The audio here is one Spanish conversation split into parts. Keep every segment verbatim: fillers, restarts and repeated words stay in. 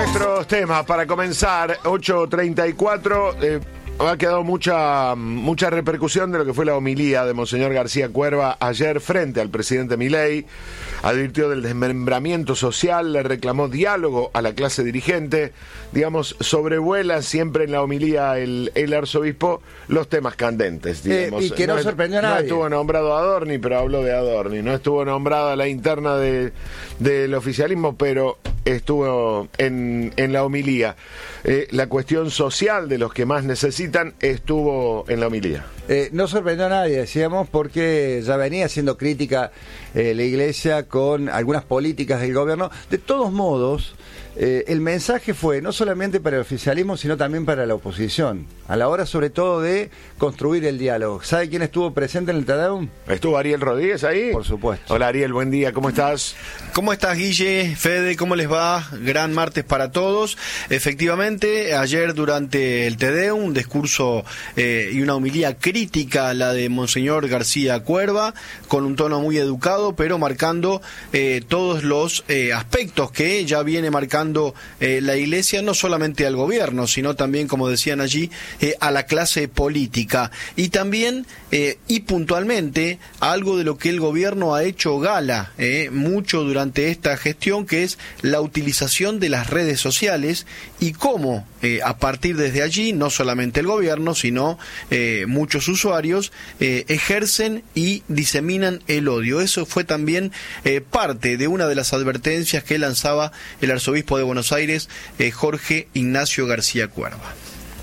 nuestros temas para comenzar, ocho treinta y cuatro. Eh, ha quedado mucha, mucha repercusión de lo que fue la homilía de Monseñor García Cuerva ayer frente al presidente Milei. Advirtió del desmembramiento social, le reclamó diálogo a la clase dirigente. Digamos, sobrevuela siempre en la homilía el, el arzobispo los temas candentes. Digamos. Eh, y que no, no sorprendió a nadie. No estuvo nombrado Adorni, pero habló de Adorni. No estuvo nombrada la interna de, del oficialismo, pero estuvo en, en la homilía. Eh, la cuestión social de los que más necesitan estuvo en la homilía. Eh, no sorprendió a nadie, decíamos, porque ya venía siendo crítica eh, la Iglesia con algunas políticas del gobierno. De todos modos, eh, el mensaje fue no solamente para el oficialismo, sino también para la oposición, a la hora sobre todo de construir el diálogo. ¿Sabe quién estuvo presente en el Te Deum? ¿Estuvo Ariel Rodríguez ahí? Por supuesto. Hola Ariel, buen día, ¿cómo estás? ¿Cómo estás, Guille? Fede, ¿cómo les va? Gran martes para todos. Efectivamente, ayer durante el Te Deum, un discurso eh, y una homilía crítica, la de Monseñor García Cuerva, con un tono muy educado, pero marcando eh, todos los eh, aspectos que ya viene marcando eh, la Iglesia, no solamente al gobierno, sino también, como decían allí, eh, a la clase política. Y también, eh, y puntualmente, algo de lo que el gobierno ha hecho gala eh, mucho durante esta gestión, que es la utilización de las redes sociales y cómo eh, a partir desde allí, no solamente el gobierno, sino eh, muchos usuarios eh, ejercen y diseminan el odio. Eso fue también eh, parte de una de las advertencias que lanzaba el arzobispo de Buenos Aires, eh, Jorge Ignacio García Cuerva.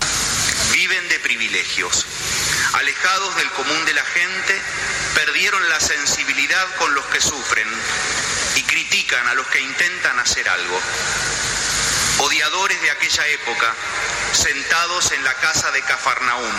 Viven de privilegios, alejados del común de la gente, perdieron la sensibilidad con los que sufren y critican a los que intentan hacer algo. Odiadores de aquella época, sentados en la casa de Cafarnaúm.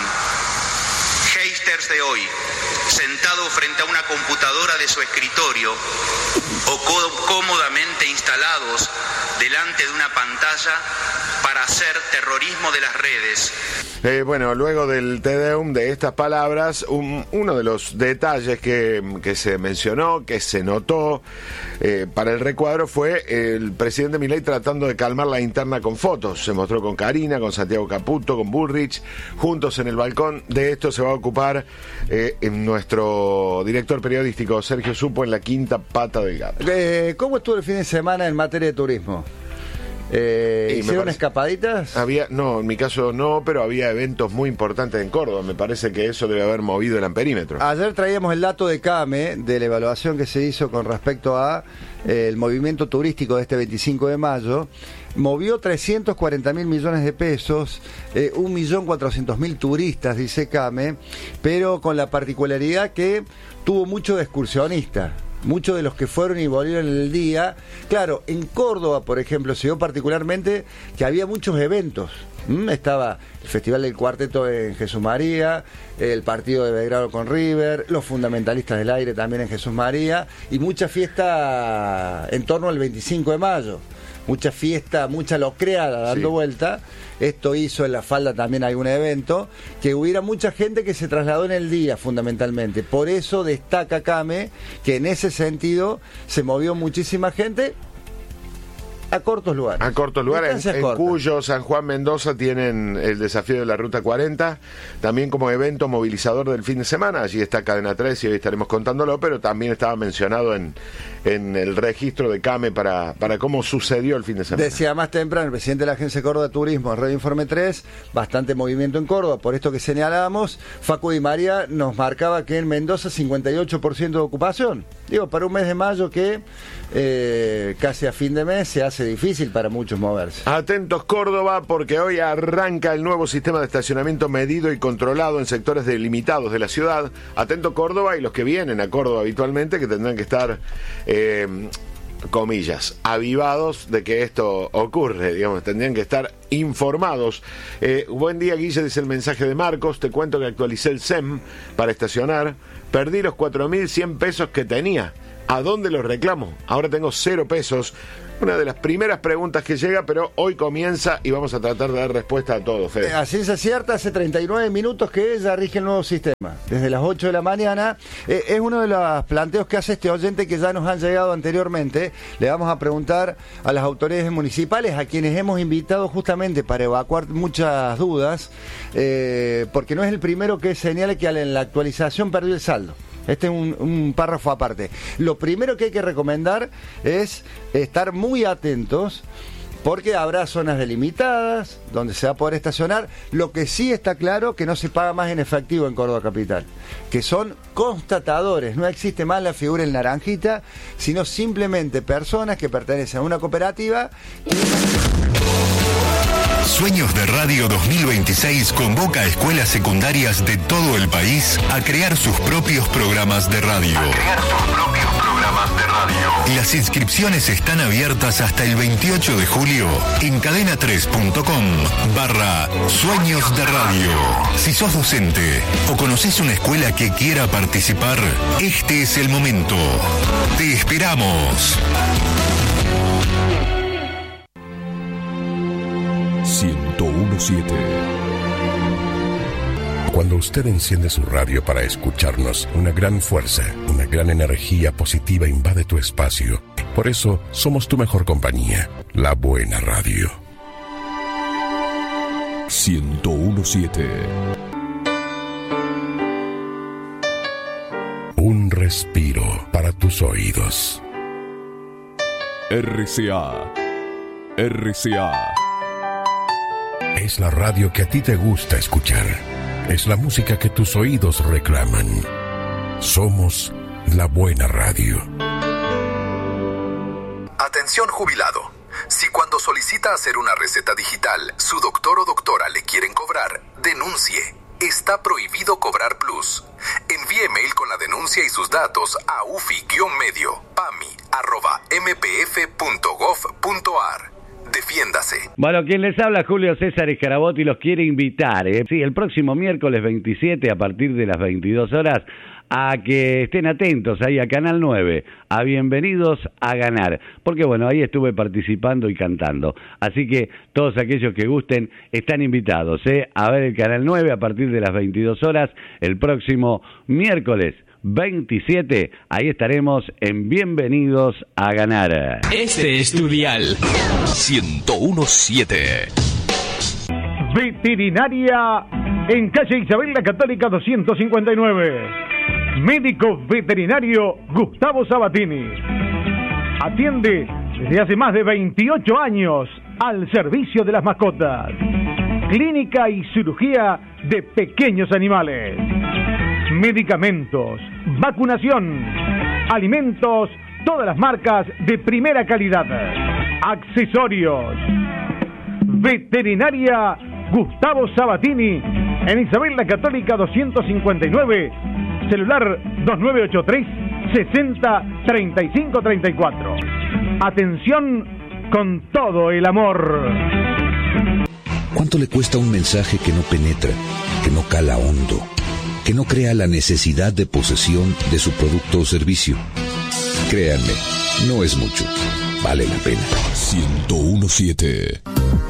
Haters de hoy, sentados frente a una computadora de su escritorio o cómodamente instalados delante de una pantalla para hacer terrorismo de las redes. Eh, bueno, luego del Te Deum, de estas palabras, un, uno de los detalles que, que se mencionó, que se notó eh, para el recuadro, fue el presidente Milei tratando de calmar la interna con fotos. Se mostró con Karina, con Santiago Caputo, con Bullrich, juntos en el balcón. De esto se va a ocupar eh, en nuestro director periodístico, Sergio Supo, en la quinta pata del gato. Eh, ¿Cómo estuvo el fin de semana en materia de turismo? Eh, ¿Hicieron parece... escapaditas? Había, no, en mi caso no, pero había eventos muy importantes en Córdoba. Me parece que eso debe haber movido el amperímetro. Ayer traíamos el dato de CAME, de la evaluación que se hizo con respecto a eh, el movimiento turístico de este veinticinco de mayo. Movió trescientos cuarenta mil millones de pesos, eh, un millón cuatrocientos mil turistas, dice CAME, pero con la particularidad que tuvo mucho de excursionista. Muchos de los que fueron y volvieron en el día. Claro, en Córdoba, por ejemplo, se dio particularmente que había muchos eventos. ¿Mm? Estaba el Festival del Cuarteto en Jesús María, el partido de Belgrano con River, los fundamentalistas del aire también en Jesús María, y mucha fiesta en torno al veinticinco de mayo. Mucha fiesta, mucha locreada dando sí. vuelta. Esto hizo en La Falda también algún evento, que hubiera mucha gente que se trasladó en el día fundamentalmente. Por eso destaca CAME que en ese sentido se movió muchísima gente a cortos lugares. A cortos lugares, en, en Cuyo, San Juan, Mendoza tienen el desafío de la Ruta cuarenta, también como evento movilizador del fin de semana. Allí está Cadena tres y hoy estaremos contándolo, pero también estaba mencionado en, en el registro de CAME para, para cómo sucedió el fin de semana. Decía más temprano el presidente de la Agencia de Córdoba de Turismo, Radio Informe tres, bastante movimiento en Córdoba, por esto que señalábamos. Facu Di María nos marcaba que en Mendoza cincuenta y ocho por ciento de ocupación. Digo, para un mes de mayo que eh, casi a fin de mes se hace difícil para muchos moverse. Atentos Córdoba, porque hoy arranca el nuevo sistema de estacionamiento medido y controlado en sectores delimitados de la ciudad. Atento Córdoba y los que vienen a Córdoba habitualmente, que tendrán que estar eh, comillas, avivados de que esto ocurre, digamos, tendrían que estar informados. Eh, buen día, Guille, dice el mensaje de Marcos. Te cuento que actualicé el S E M para estacionar. Perdí los cuatro mil cien pesos que tenía. ¿A dónde los reclamo? Ahora tengo cero pesos. una de las primeras preguntas que llega, pero hoy comienza y vamos a tratar de dar respuesta a todo, Fede. A ciencia cierta, hace treinta y nueve minutos que ella rige el nuevo sistema. Desde las ocho de la mañana. Eh, es uno de los planteos que hace este oyente que ya nos han llegado anteriormente. Le vamos a preguntar a las autoridades municipales, a quienes hemos invitado justamente para evacuar muchas dudas, eh, porque no es el primero que señala que en la actualización perdió el saldo. Este es un, un párrafo aparte. Lo primero que hay que recomendar es estar muy atentos, porque habrá zonas delimitadas donde se va a poder estacionar. Lo que sí está claro que no se paga más en efectivo en Córdoba Capital, que son constatadores. No existe más la figura en naranjita, sino simplemente personas que pertenecen a una cooperativa. Sueños de Radio dos mil veintiséis convoca a escuelas secundarias de todo el país a crear sus propios programas de radio. A crear sus propios programas de radio. Las inscripciones están abiertas hasta el veintiocho de julio en cadena tres punto com barra Sueños de Radio. Si sos docente o conocés una escuela que quiera participar, este es el momento. Te esperamos. ciento uno punto siete. Cuando usted enciende su radio para escucharnos, una gran fuerza, una gran energía positiva invade tu espacio. Por eso, somos tu mejor compañía, la buena radio. ciento uno punto siete. Un respiro para tus oídos. R C A. R C A. Es la radio que a ti te gusta escuchar. Es la música que tus oídos reclaman. Somos la buena radio. Atención jubilado. Si cuando solicita hacer una receta digital, su doctor o doctora le quieren cobrar, denuncie. Está prohibido cobrar plus. Envíe mail con la denuncia y sus datos a ufi-medio pami arroba mpf.gov.ar. Defiéndase. Bueno, quien les habla, Julio César Escarabotti, los quiere invitar, ¿eh? Sí, el próximo miércoles veintisiete, a partir de las veintidós horas, a que estén atentos ahí a Canal nueve, a Bienvenidos a Ganar, porque bueno, ahí estuve participando y cantando, así que todos aquellos que gusten están invitados, ¿eh? A ver el Canal nueve a partir de las veintidós horas, el próximo miércoles veintisiete, ahí estaremos en Bienvenidos a Ganar. Este es tu dial. ciento uno punto siete. Veterinaria en calle Isabel la Católica doscientos cincuenta y nueve. Médico veterinario Gustavo Sabatini. Atiende desde hace más de veintiocho años al servicio de las mascotas. Clínica y cirugía de pequeños animales. Medicamentos, vacunación, alimentos, todas las marcas de primera calidad, accesorios. Veterinaria Gustavo Sabatini en Isabel la Católica doscientos cincuenta y nueve, celular dos nueve ocho tres, sesenta, treinta y cinco, treinta y cuatro. Atención con todo el amor. ¿Cuánto le cuesta un mensaje que no penetra, que no cala hondo, que no crea la necesidad de posesión de su producto o servicio? Créanme, no es mucho. Vale la pena. ciento uno punto siete.